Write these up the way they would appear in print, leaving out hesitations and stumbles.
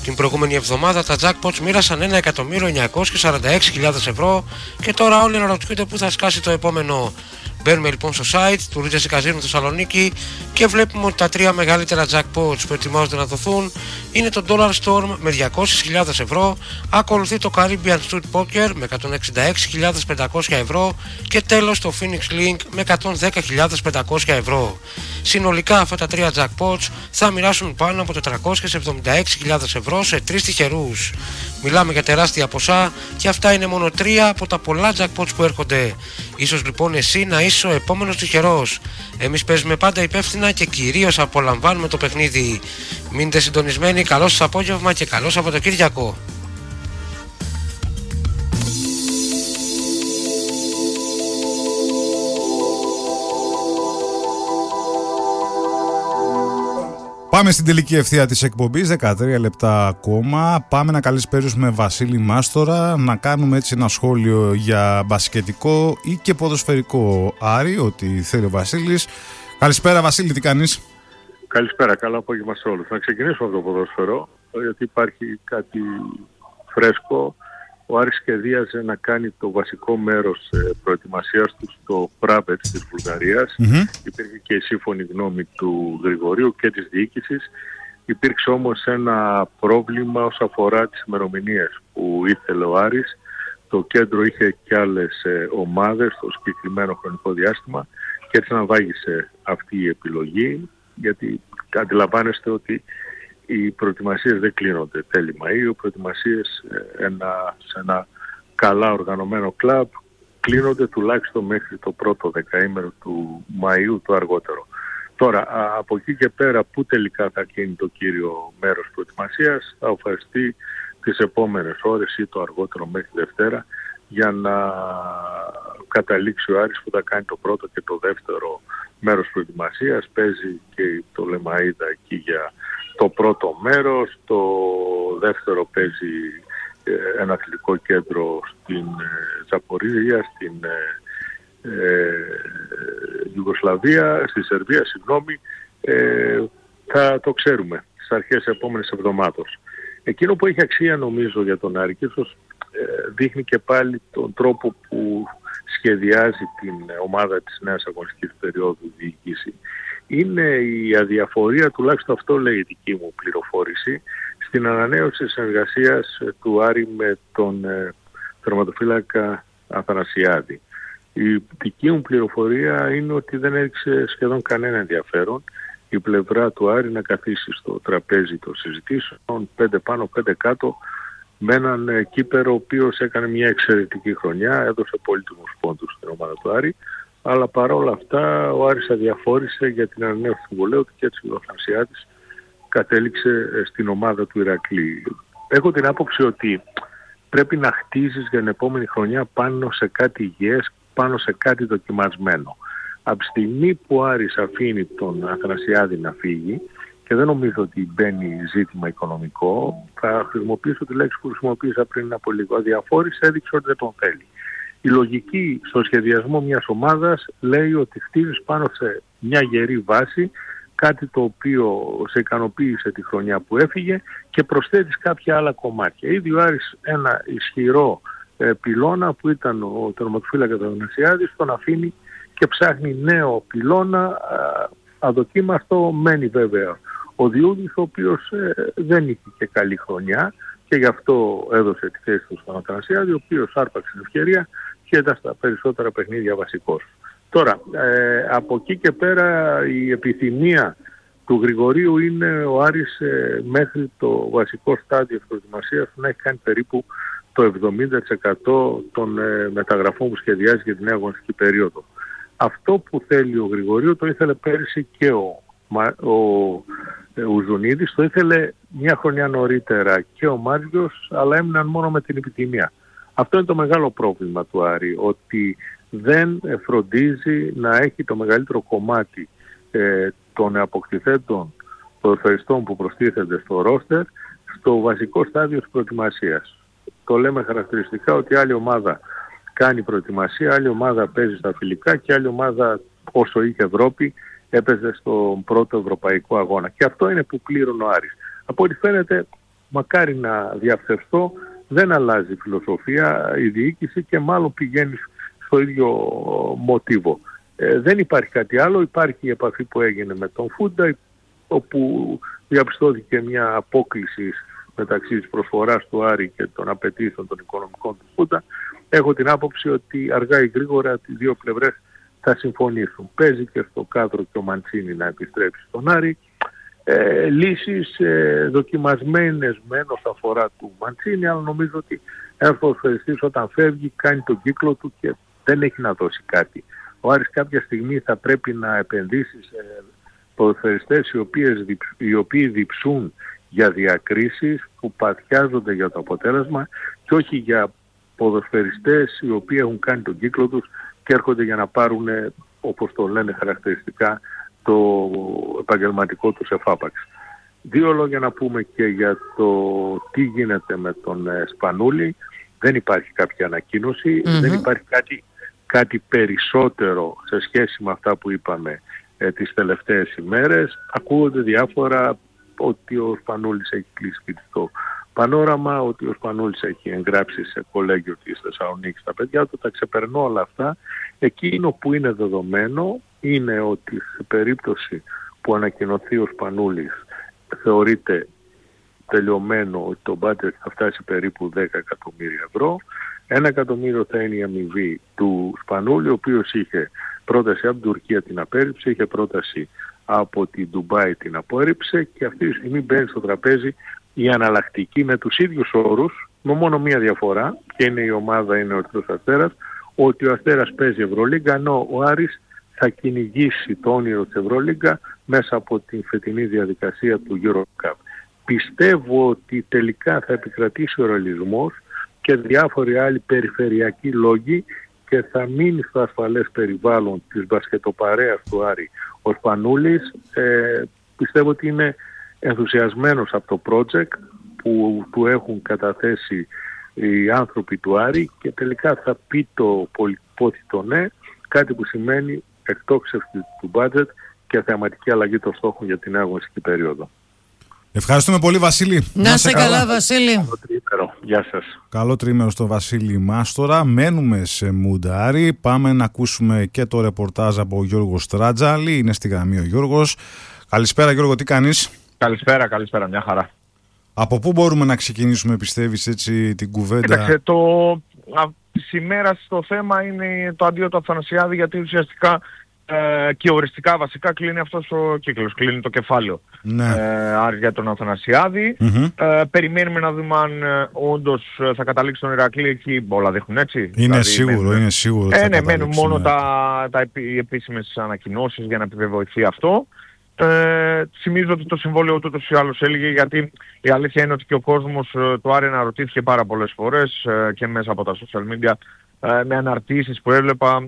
Την προηγούμενη εβδομάδα τα jackpots μοίρασαν 1.946.000 ευρώ και τώρα όλοι αναρωτιούνται πού θα σκάσει το επόμενο. Μπαίνουμε λοιπόν στο site του Regency Casino Θεσσαλονίκη και βλέπουμε ότι τα τρία μεγαλύτερα jackpots που ετοιμάζονται να δοθούν είναι το Dollar Storm με 200.000 ευρώ, ακολουθεί το Caribbean Street Poker με 166.500 ευρώ και τέλος το Phoenix Link με 110.500 ευρώ. Συνολικά αυτά τα τρία jackpots θα μοιράσουν πάνω από 476.000 ευρώ σε τρεις τυχερούς. Μιλάμε για τεράστια ποσά και αυτά είναι μόνο τρία από τα πολλά jackpots που έρχονται. Ίσως λοιπόν εσύ να είσαι ο επόμενος τυχερός. Εμείς παίζουμε πάντα υπεύθυνα και κυρίως απολαμβάνουμε το παιχνίδι. Μείνετε συντονισμένοι, καλό σας απόγευμα και καλό Σαββατοκύριακο. Πάμε στην τελική ευθεία της εκπομπής, 13 λεπτά ακόμα. Πάμε να καλησπέρισουμε Βασίλη Μάστορα, να κάνουμε έτσι ένα σχόλιο για μπασκετικό ή και ποδοσφαιρικό Άρη, ό,τι θέλει ο Βασίλης. Καλησπέρα Βασίλη, τι κάνεις? Καλησπέρα, καλό απόγευμα σε όλους. Να ξεκινήσουμε από το ποδόσφαιρο, γιατί υπάρχει κάτι φρέσκο. Ο Άρης σχεδίαζε να κάνει το βασικό μέρος προετοιμασίας του στο Πράπετς της Βουλγαρίας. Υπήρχε και η σύμφωνη γνώμη του Γρηγορίου και της διοίκησης. Υπήρξε όμως ένα πρόβλημα όσον αφορά τις ημερομηνίες που ήθελε ο Άρης. Το κέντρο είχε και άλλες ομάδες στο συγκεκριμένο χρονικό διάστημα και έτσι αναβάγησε αυτή η επιλογή, γιατί αντιλαμβάνεστε ότι οι προετοιμασίες δεν κλείνονται τέλη Μαΐου. Οι προετοιμασίες σε ένα καλά οργανωμένο κλαμπ κλείνονται τουλάχιστον μέχρι το πρώτο δεκαήμερο του Μαΐου το αργότερο. Τώρα, από εκεί και πέρα που τελικά θα γίνει το κύριο μέρος προετοιμασίας θα οφαστεί τις επόμενες ώρες ή το αργότερο μέχρι Δευτέρα για να καταλήξει ο Άρης που θα κάνει το πρώτο και το δεύτερο μέρος προετοιμασίας. Παίζει και το Λεμαΐδα εκεί για το πρώτο μέρος, το δεύτερο παίζει ένα αθλητικό κέντρο στην Ζαπορίζια, στην Ιουγκοσλαβία, στη Σερβία, θα το ξέρουμε στις αρχές της επόμενης εβδομάδος. Εκείνο που έχει αξία νομίζω για τον Άρη, και ίσως δείχνει και πάλι τον τρόπο που σχεδιάζει την ομάδα της νέας αγωνιστικής περίοδου διοίκηση, είναι η αδιαφορία, τουλάχιστον αυτό λέει η δική μου πληροφόρηση, στην ανανέωση της συνεργασίας του Άρη με τον τερματοφύλακα Αθανασιάδη. Η δική μου πληροφορία είναι ότι δεν έδειξε σχεδόν κανένα ενδιαφέρον η πλευρά του Άρη να καθίσει στο τραπέζι των συζητήσεων 5 πάνω 5 κάτω με έναν κύπερο ο οποίος έκανε μια εξαιρετική χρονιά, έδωσε πολύτιμους πόντους στην ομάδα του Άρη, αλλά παρόλα αυτά ο Άρης αδιαφόρησε για την ανανέωση του συμβολαίου του και έτσι ο Αθανασιάδης κατέληξε στην ομάδα του Ηρακλή. Έχω την άποψη ότι πρέπει να χτίζεις για την επόμενη χρονιά πάνω σε κάτι υγιές, πάνω σε κάτι δοκιμασμένο. Από τη στιγμή που ο Άρης αφήνει τον Αθανασιάδη να φύγει, και δεν νομίζω ότι μπαίνει ζήτημα οικονομικό, θα χρησιμοποιήσω τη λέξη που χρησιμοποίησα πριν από λίγο. Αδιαφόρησε, έδειξε ότι δεν τον θέλει. Η λογική στο σχεδιασμό μιας ομάδας λέει ότι χτίζεις πάνω σε μια γερή βάση, κάτι το οποίο σε ικανοποίησε τη χρονιά που έφυγε και προσθέτεις κάποια άλλα κομμάτια. Ήδη ο Άρης ένα ισχυρό πυλώνα που ήταν ο τερματοφύλακας Αθανασιάδης, τον αφήνει και ψάχνει νέο πυλώνα, αδοκίμαστο. Μένει βέβαια ο Διούδης, ο οποίος δεν είχε και καλή χρονιά και γι' αυτό έδωσε τη θέση του στον Αθανασιάδη, ο οποίος άρπαξε την ευκαιρία και ήταν στα περισσότερα παιχνίδια βασικός. Τώρα, από εκεί και πέρα η επιθυμία του Γρηγορίου είναι ο Άρης μέχρι το βασικό στάδιο της προετοιμασίας να έχει κάνει περίπου το 70% των μεταγραφών που σχεδιάζει για την νέα αγωνιστική περίοδο. Αυτό που θέλει ο Γρηγορίου το ήθελε πέρυσι και ο Ουζουνίδης, το ήθελε μια χρονιά νωρίτερα και ο Μάριος, αλλά έμειναν μόνο με την επιθυμία. Αυτό είναι το μεγάλο πρόβλημα του Άρη, ότι δεν φροντίζει να έχει το μεγαλύτερο κομμάτι των αποκτηθέντων ποδοσφαιριστών που προστίθενται στο ρόστερ στο βασικό στάδιο της προετοιμασίας. Το λέμε χαρακτηριστικά ότι άλλη ομάδα κάνει προετοιμασία, άλλη ομάδα παίζει στα φιλικά και άλλη ομάδα όσο είχε Ευρώπη έπαιζε στον πρώτο ευρωπαϊκό αγώνα. Και αυτό είναι που πλήρωνε ο Άρης. Από ό,τι φαίνεται μακάρι να διαφθερθώ, δεν αλλάζει η φιλοσοφία, η διοίκηση και μάλλον πηγαίνει στο ίδιο μοτίβο. Δεν υπάρχει κάτι άλλο, υπάρχει η επαφή που έγινε με τον Φούντα, όπου διαπιστώθηκε μια απόκλιση μεταξύ της προσφοράς του Άρη και των απαιτήσεων των οικονομικών του Φούντα. Έχω την άποψη ότι αργά ή γρήγορα οι δύο πλευρές θα συμφωνήσουν. Παίζει και στο κάδρο και ο Μαντσίνη να επιστρέψει στον Άρη. Λύσεις δοκιμασμένες μεν όσον αφορά του Μαντσίνη, αλλά νομίζω ότι ένας ποδοσφαιριστής όταν φεύγει κάνει τον κύκλο του και δεν έχει να δώσει κάτι. Ο Άρης κάποια στιγμή θα πρέπει να επενδύσει σε ποδοσφαιριστές οι οποίοι διψούν για διακρίσεις, που παθιάζονται για το αποτέλεσμα και όχι για ποδοσφαιριστές οι οποίοι έχουν κάνει τον κύκλο τους και έρχονται για να πάρουν, όπως το λένε χαρακτηριστικά, το επαγγελματικό τους εφάπαξ. Δύο λόγια να πούμε και για το τι γίνεται με τον Σπανούλη. Δεν υπάρχει κάποια ανακοίνωση, δεν υπάρχει κάτι περισσότερο σε σχέση με αυτά που είπαμε τις τελευταίες ημέρες. Ακούγονται διάφορα, ότι ο Σπανούλης έχει κλείσει στο Πανόραμα, ότι ο Σπανούλης έχει εγγράψει σε κολέγιο της Θεσσαλονίκης τα παιδιά του. Τα ξεπερνώ όλα αυτά. Εκείνο που είναι δεδομένο είναι ότι σε περίπτωση που ανακοινωθεί ο Σπανούλης θεωρείται τελειωμένο ότι το budget θα φτάσει περίπου 10 εκατομμύρια ευρώ. 1 εκατομμύριο θα είναι η αμοιβή του Σπανούλη, ο οποίος είχε πρόταση από την Τουρκία, την απέρριψε, είχε πρόταση από την Ντουμπάι, την απόρριψε και αυτή τη στιγμή μπαίνει στο τραπέζι η αναλλακτική με τους ίδιους όρους, με μόνο μία διαφορά, και είναι η ομάδα, είναι ο Ερυθρός Αστέρας, ότι ο Αστέρας παίζει Ευρωλίγκα, ενώ ο Άρης θα κυνηγήσει το όνειρο της Ευρωλίγκα μέσα από την φετινή διαδικασία του EuroCup. Πιστεύω ότι τελικά θα επικρατήσει ο ρεαλισμός και διάφοροι άλλοι περιφερειακοί λόγοι και θα μείνει στο ασφαλές περιβάλλον της μπασκετοπαρέας του Άρη ο Σπανούλης. Πιστεύω ότι είναι ενθουσιασμένος από το project που του έχουν καταθέσει οι άνθρωποι του Άρη και τελικά θα πει το πολυπόθητο ναι, κάτι που σημαίνει εκτόξευση του budget και θεαματική αλλαγή των στόχων για την αγωνιστική περίοδο. Ευχαριστούμε πολύ, Βασίλη. Να είσαι καλά, Βασίλη. Καλό τρίμερο. Γεια σας. Καλό τρίμερο στο Βασίλη Μάστορα. Μένουμε σε Μουντάρι. Πάμε να ακούσουμε και το ρεπορτάζ από Γιώργο Στράτζαλη. Είναι στη γραμμή ο Γιώργος. Καλησπέρα, Γιώργο, τι κάνεις? Καλησπέρα, μια χαρά. Από πού μπορούμε να ξεκινήσουμε, πιστεύεις, έτσι την κουβέντα? Κοίταξε, της ημέρας το θέμα είναι το αντίο του Αθανασιάδη, γιατί ουσιαστικά και οριστικά βασικά κλείνει αυτός ο κύκλος, κλείνει το κεφάλαιο. Ναι. Άρη για τον Αθανασιάδη. Περιμένουμε να δούμε αν όντως θα καταλήξει τον Ηρακλή, εκεί όλα δείχνουν έτσι. Είναι δηλαδή, σίγουρο. Ναι, μένουν μόνο οι επίσημες ανακοινώσεις για να επιβεβαιωθεί αυτό. Θυμίζω ότι το συμβόλαιο του ούτως ή άλλως έλεγε, γιατί η αλήθεια είναι ότι και ο κόσμος του Άρη αναρωτήθηκε πάρα πολλές φορές και μέσα από τα social media, με αναρτήσεις που έβλεπα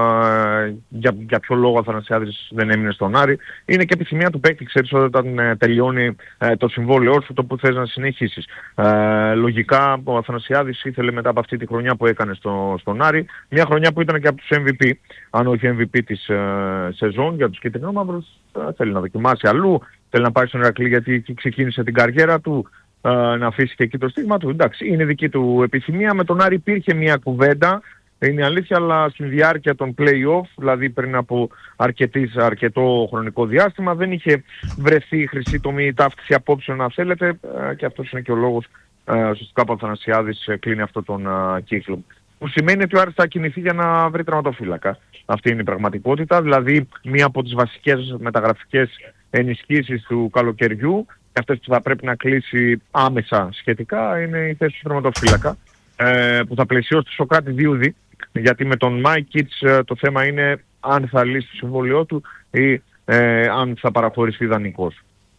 για ποιο λόγο ο Αθανασιάδης δεν έμεινε στον Άρη. Είναι και επιθυμία του παίκτη, ξέρεις, όταν τελειώνει το συμβόλαιό σου, το που θες να συνεχίσεις. Λογικά ο Αθανασιάδης ήθελε μετά από αυτή τη χρονιά που έκανε στον Άρη, μια χρονιά που ήταν και από τους MVP, αν όχι MVP της σεζόν για τους κίτρινο-μαύρους, θέλει να δοκιμάσει αλλού, θέλει να πάει στον Ηρακλή γιατί εκεί ξεκίνησε την καριέρα του, να αφήσει και εκεί το στίγμα του. Εντάξει, είναι δική του επιθυμία. Με τον Άρη υπήρχε μια κουβέντα, είναι αλήθεια, αλλά στη διάρκεια των play-off, δηλαδή πριν από αρκετό χρονικό διάστημα, δεν είχε βρεθεί η χρυσή τομή, ταύτιση απόψεων, αν θέλετε, και αυτός είναι και ο λόγος ουσιαστικά που ο Αθανασιάδης κλείνει αυτόν τον κύκλο. Που σημαίνει ότι ο Άρης θα κινηθεί για να βρει τερματοφύλακα. Αυτή είναι η πραγματικότητα, δηλαδή μία από τις βασικές μεταγραφικές ενισχύσεις του καλοκαιριού, και αυτές που θα πρέπει να κλείσει άμεσα σχετικά, είναι η θέση του τερματοφύλακα, που θα πλαισιώσει το Σοκράτη Διούδη, γιατί με τον Μάικιτς το θέμα είναι αν θα λύσει το συμβόλαιό του ή αν θα παραχωρηθεί δανεικός.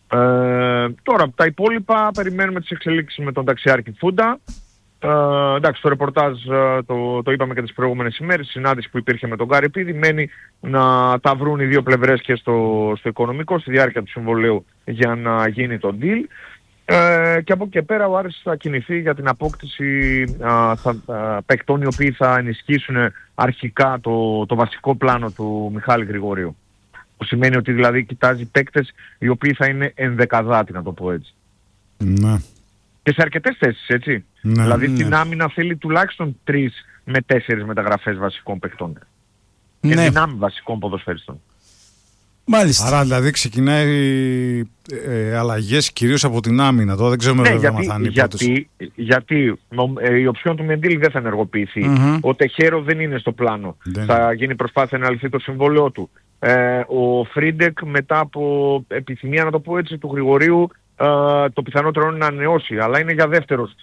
Τώρα τα υπόλοιπα περιμένουμε τις εξελίξεις με τον ταξιάρχη Φούντα. Εντάξει, το ρεπορτάζ το είπαμε και τις προηγούμενες ημέρες, συνάντηση που υπήρχε με τον Καρυπίδη, μένει να τα βρουν οι δύο πλευρές και στο οικονομικό στη διάρκεια του συμβολέου για να γίνει το deal. Και από εκεί και πέρα ο Άρης θα κινηθεί για την απόκτηση παικτών οι οποίοι θα ενισχύσουν αρχικά το βασικό πλάνο του Μιχάλη Γρηγορίου. Που σημαίνει ότι δηλαδή κοιτάζει παίκτες οι οποίοι θα είναι ενδεκαδάτοι, να το πω έτσι. Ναι. Και σε αρκετές θέσεις, έτσι. Ναι, δηλαδή ναι. την άμυνα θέλει τουλάχιστον 3 με 4 μεταγραφές βασικών παιχτών. Και Ναι. δυνάμει βασικών ποδοσφαιριστών. Μάλιστα. Άρα δηλαδή ξεκινάει αλλαγές κυρίως από την άμυνα. Τώρα δεν ξέρουμε βέβαια αν θα είναι οι πρώτες. γιατί η οψιόν του Μεντήλ δεν θα ενεργοποιηθεί. Ο Τεχέρο δεν είναι στο πλάνο. Θα γίνει προσπάθεια να λυθεί το συμβόλαιό του. Ο Φρίντεκ μετά από επιθυμία, να το πω έτσι, του Γρηγορίου, το πιθανότερο είναι να ανανεώσει, αλλά είναι για δεύτερος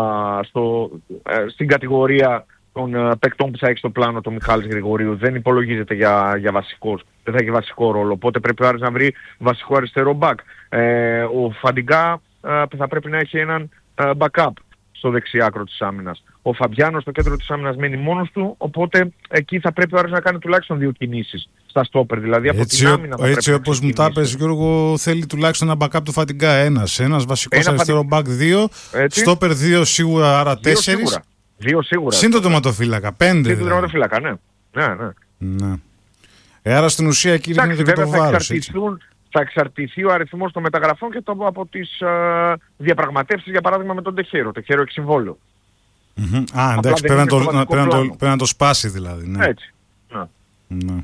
στην κατηγορία των παικτών που θα έχει στο πλάνο το Μιχάλης Γρηγορίου. Δεν υπολογίζεται για βασικός, δεν θα έχει βασικό ρόλο, οπότε πρέπει ο Άρης να βρει βασικό αριστερό μπακ. Ο Φαντιγκά θα πρέπει να έχει έναν backup στο δεξιάκρο της άμυνας. Ο Φαμπιάνος στο κέντρο της άμυνας μένει μόνος του, οπότε εκεί θα πρέπει ο Άρης να κάνει τουλάχιστον 2 κινήσεις στα στόπερ, δηλαδή από την άμυνα θα έτσι όπως μου τα πες, Γιώργο, θέλει τουλάχιστον ένα backup του Φαντιγκά, ένας βασικός αριστερό μπακ 2, στόπερ 2 σίγουρα, άρα 4. 2 σίγουρα. Συν το τερματοφύλακα, 5. Συν το τερματοφύλακα, ναι. Άρα στην ουσία εκεί ρίχνεται και το βάρος. Θα εξαρτηθεί ο αριθμός των μεταγραφών και από τις διαπραγματεύσεις, για παράδειγμα με τον Τεχέρο. Τεχέρο έχει συμβόλαιο. Α, εντάξει, πρέπει να το σπάσει δηλαδή. Ναι. Έτσι. Ναι.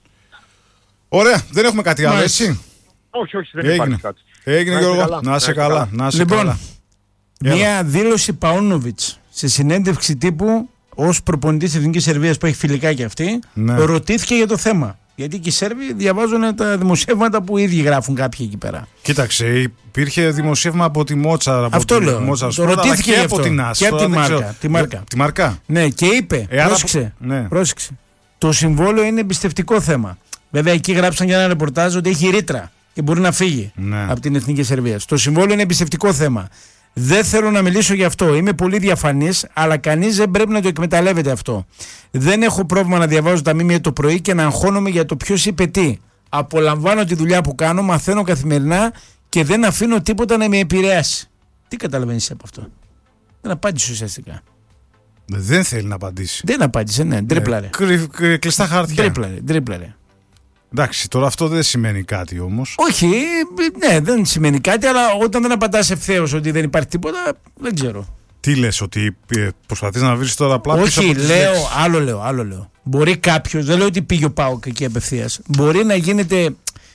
Ωραία, δεν έχουμε κάτι άλλο, έτσι. Όχι, δεν υπάρχει κάτι. Έγινε, Γιώργο, να είσαι καλά. Λοιπόν, μια δήλωση Παούνοβιτς σε συνέντευξη τύπου ως προπονητής της Εθνικής Σερβίας που έχει φιλικά και αυτή, ρωτήθηκε για το θέμα. Γιατί και οι Σέρβοι διαβάζουν τα δημοσιεύματα που ήδη γράφουν κάποιοι εκεί πέρα. Κοίταξε, υπήρχε δημοσίευμα από τη Μότσαρ. Αυτό λέω. Το ρωτήθηκε και αυτό. Από την Άσο. Και από τη Μάρκα. Ναι, και είπε. Πρόσεξε. Το συμβόλαιο είναι εμπιστευτικό θέμα. Βέβαια, εκεί γράψαν για ένα ρεπορτάζ ότι έχει ρήτρα και μπορεί να φύγει από την Εθνική Σερβία. Το συμβόλαιο είναι εμπιστευτικό θέμα. Δεν θέλω να μιλήσω γι' αυτό. Είμαι πολύ διαφανής, αλλά κανείς δεν πρέπει να το εκμεταλλεύεται αυτό. Δεν έχω πρόβλημα να διαβάζω τα ΜΜΕ το πρωί και να αγχώνομαι για το ποιος είπε τι. Απολαμβάνω τη δουλειά που κάνω, μαθαίνω καθημερινά και δεν αφήνω τίποτα να με επηρεάσει. Τι καταλαβαίνεις από αυτό? Δεν απάντησε ουσιαστικά. Δεν θέλει να απαντήσει. Δεν απάντησε, ναι. Ντρίπλαρε. Κλειστά χαρτιά. Ντρίπλαρε. Εντάξει, τώρα αυτό δεν σημαίνει κάτι όμως. Όχι, ναι, δεν σημαίνει κάτι, αλλά όταν δεν απαντάς ευθέως ότι δεν υπάρχει τίποτα, δεν ξέρω. Τι λες, ότι προσπαθείς να βρεις τώρα απλά πίσω από τις λέξεις? Άλλο λέω. Μπορεί κάποιος, δεν λέω ότι πήγε ο ΠΑΟΚ εκεί απευθείας, μπορεί να γίνεται.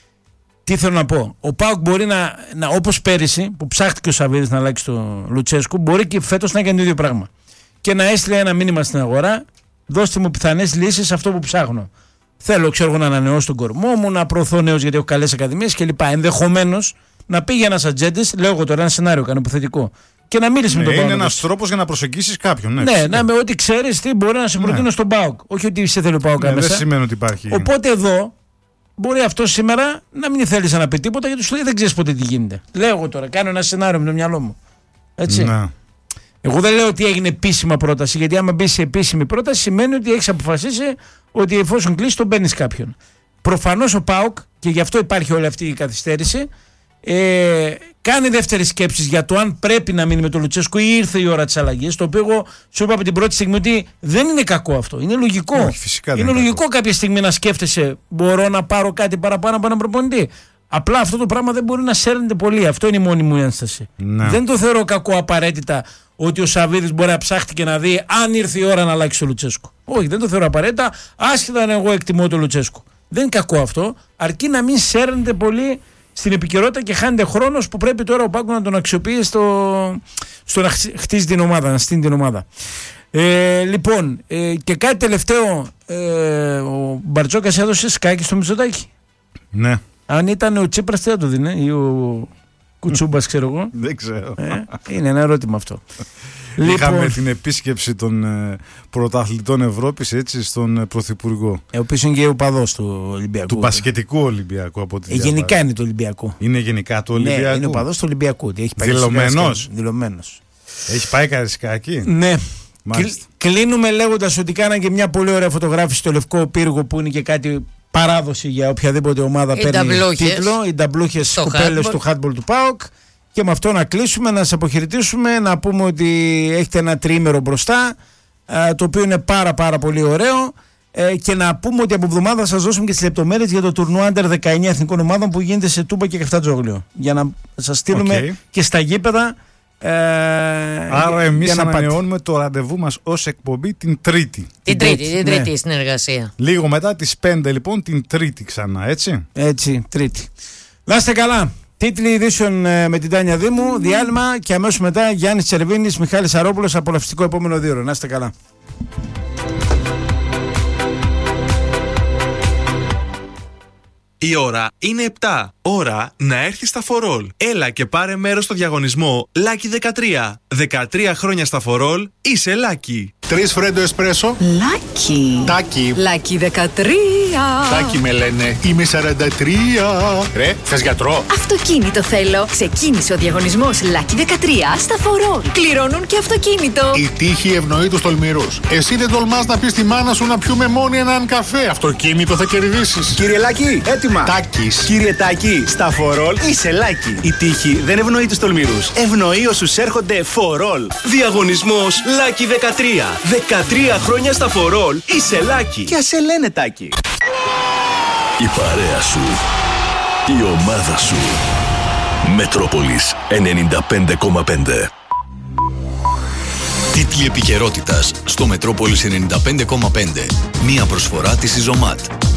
Τι θέλω να πω. Ο ΠΑΟΚ μπορεί να όπως πέρυσι, που ψάχτηκε ο Σαββίδης να αλλάξει το Λουτσέσκου, μπορεί και φέτος να κάνει το ίδιο πράγμα. Και να έστειλε ένα μήνυμα στην αγορά, δώστε μου πιθανές λύσεις σε αυτό που ψάχνω. Θέλω, να ανανεώσω τον κορμό μου, να προωθώ νέους γιατί έχω καλές ακαδημίες κλπ. Ενδεχομένως να πήγε ένας ατζέντης, λέω εγώ τώρα ένα σενάριο, κάνω υποθετικό, και να μίλησε με τον ΠΑΟΚ. Είναι ένας τρόπος για να προσεγγίσεις κάποιον. Ναι, να με ό,τι ξέρεις τι μπορεί να σε προτείνω στον ΠΑΟΚ. Όχι ότι σε θέλει ο ΠΑΟΚ άμεσα. Δεν σημαίνει ότι υπάρχει. Οπότε εδώ μπορεί αυτό σήμερα να μην θέλει να πει τίποτα γιατί σου λέει δεν ξέρεις ποτέ τι γίνεται. Λέω εγώ τώρα, κάνω ένα σενάριο με το μυαλό μου. Έτσι. Να. Εγώ δεν λέω ότι έγινε επίσημα πρόταση, γιατί άμα μπει σε επίσημη πρόταση σημαίνει ότι έχεις αποφασίσει ότι εφόσον κλείσει τον παίρνεις κάποιον. Προφανώς ο ΠΑΟΚ, και γι' αυτό υπάρχει όλη αυτή η καθυστέρηση, κάνει δεύτερες σκέψεις για το αν πρέπει να μείνει με τον Λουτσέσκο ή ήρθε η ώρα της αλλαγής. Το οποίο εγώ σου είπα από την πρώτη στιγμή ότι δεν είναι κακό αυτό. Είναι λογικό. Όχι, φυσικά είναι λογικό κάποια στιγμή να σκέφτεσαι, μπορώ να πάρω κάτι παραπάνω από έναν προπονητή. Απλά αυτό το πράγμα δεν μπορεί να σέρνεται πολύ. Αυτό είναι η μόνη μου ένσταση. Ναι. Δεν το θεωρώ κακό απαραίτητα ότι ο Σαββίδης μπορεί να ψάχτηκε και να δει αν ήρθε η ώρα να αλλάξει το Λουτσέσκο. Όχι, δεν το θεωρώ απαραίτητα, άσχετα αν εγώ εκτιμώ το Λουτσέσκο. Δεν είναι κακό αυτό, αρκεί να μην σέρνεται πολύ στην επικαιρότητα και χάνεται χρόνος που πρέπει τώρα ο Πάγκο να τον αξιοποιεί στο να χτίζει την ομάδα, να στείλει την ομάδα. Λοιπόν, και κάτι τελευταίο, ο Μπαρτζόκας έδωσε σκάκι στο Μητσοτάκη. Ναι. Αν ήταν ο Τσίπρας τι θα το δίνε, ή ο Κουτσούμπας ξέρω εγώ. Δεν ξέρω. Είναι ένα ερώτημα αυτό. Είχαμε την επίσκεψη των πρωταθλητών Ευρώπης, έτσι, στον Πρωθυπουργό. Ο οποίος είναι και οπαδός του Ολυμπιακού. Του μπασκετικού Ολυμπιακού, από ό,τι διάβαζα. Γενικά είναι το Ολυμπιακό. Είναι γενικά το Ολυμπιακό. Ναι, είναι οπαδός του Ολυμπιακού. Δηλωμένος. Έχει πάει καρισκάκι. Ναι. Κλείνουμε λέγοντας ότι κάναν και μια πολύ ωραία φωτογράφηση στο Λευκό Πύργο, που είναι και κάτι παράδοση για οποιαδήποτε ομάδα παίρνει τίτλο. Οι νταμπλούχες κοπέλες του handball του ΠΑΟΚ. Και με αυτό να κλείσουμε, να σας αποχαιρετήσουμε, να πούμε ότι έχετε ένα τριήμερο μπροστά, το οποίο είναι πάρα πολύ ωραίο, και να πούμε ότι από εβδομάδα θα σας δώσουμε και τις λεπτομέρειες για το τουρνουά Under 19 εθνικών ομάδων που γίνεται σε Τούμπα και Κεφτατζόγλιο, για να σας στείλουμε και στα γήπεδα Άρα εμείς ανανεώνουμε το ραντεβού μας ως εκπομπή την Τρίτη. Την Τρίτη συνεργασία. Λίγο μετά τις 5 λοιπόν την Τρίτη ξανά, έτσι. Έτσι, Τρίτη. Να είστε καλά. Τίτλοι ειδήσεων με την Τάνια Δήμου, διάλειμμα και αμέσως μετά Γιάννης Τσερβίνης, Μιχάλης Αρόπουλος, απολαυστικό επόμενο 2 ώρο. Να είστε καλά. Η ώρα είναι 7. Ώρα να έρθει στα For All. Έλα και πάρε μέρος στο διαγωνισμό Lucky 13. 13 χρόνια στα For All, είσαι Lucky. 3 φρέντο εσπρέσο. Lucky. Τάκι. Lucky 13. Τάκι με λένε. Είμαι 43. Ρε, θες γιατρό? Αυτοκίνητο θέλω. Ξεκίνησε ο διαγωνισμός Lucky 13 στα For All. Κληρώνουν και αυτοκίνητο. Η τύχη ευνοεί τους τολμηρούς. Εσύ δεν τολμάς να πεις στη μάνα σου να πιούμε μόνοι έναν καφέ. Αυτοκίνητο θα κερδίσεις. Κύριε Λάκη, έτοιμα. Τάκης. Κύριε Τάκη, στα For All είσαι Λάκη. Η τύχη δεν ευνοεί τους τολμηρούς. Ευνοεί όσους έρχονται For All. Διαγωνισμός Lucky 13. 13 χρόνια στα For All, είσαι Lucky. Και ας σε λένε Τάκη. Η παρέα σου. Η ομάδα σου. Μετρόπολης 95,5. Τίτλοι επικαιρότητας στο Μετρόπολης 95,5. Μία προσφορά της Ιζωμάτ.